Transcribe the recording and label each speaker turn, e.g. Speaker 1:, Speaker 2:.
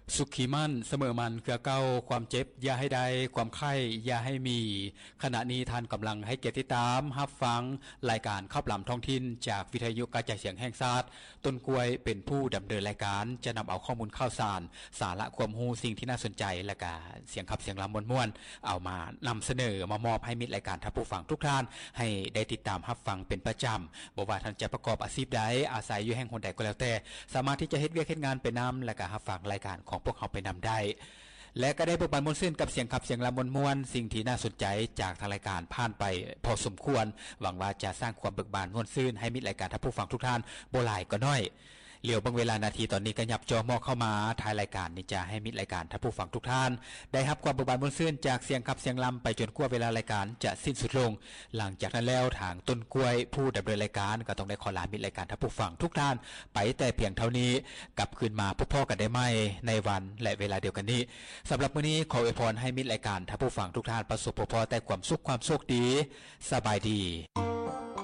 Speaker 1: สุขีมั่นเสมอมันเกือเก้าความเจ็บอย่าให้ได้ความไข้อย่าให้มีขณะนี้ท่านกำลังให้เกียรติตามรับฟังรายการข่าวปลำท้องถิ่นจากวิทยุกระจายเสียงแห่งชาติต้นกล้วยเป็นผู้ดำเนินรายการจะนำเอาข้อมูลข่าวสารสาระความรู้สิ่งที่น่าสนใจและก็เสียงขับเสียงลำม่วนๆเอามานำเสนอมามอบให้มิตรรายการท่านผู้ฟังทุกท่านให้ได้ติดตามรับฟังเป็นประจำบ่ว่าท่านจะประกอบอาชีพใดอาศัยอยู่แห่งหนใดก็แล้วแต่สามารถที่จะเฮ็ดเวียกเฮ็ดงานไปนำและก็รับฟังรายการของพวกเขาไปนำได้และก็ได้เบิกบานมวลซื่นกับเสียงขับเสียงลำม่วนๆสิ่งที่น่าสนใจจากทางรายการผ่านไปพอสมควรหวังว่าจะสร้างความเบิกบานมวลซื่นให้มิตรรายการท่านผู้ฟังทุกท่านบ่หลายก็น้อยเหลียวบางเวลานาทีตอนนี้ก็ยับจอมอเข้ามาท้ายรายการนี้จะให้มิตรรายการท่านผู้ฟังทุกท่านได้รับความเบิกบานมวลซื่นจากเสียงขับเสียงลำไปจนกว่าเวลารายการจะสิ้นสุดลงหลังจากนั้นแล้วทางต้นกล้วยผู้ดำเนินรายการก็ต้องได้ขอลามิตรรายการท่านผู้ฟังทุกท่านไปแต่เพียงเท่านี้กลับคืนมาพบพ่อกันได้ใหม่ในวันและเวลาเดียวกันนี้สำหรับมื้อนี้ขออวยพรให้มิตรรายการท่านผู้ฟังทุกท่านประสบพบแต่ความสุขความโชคดีสบายดี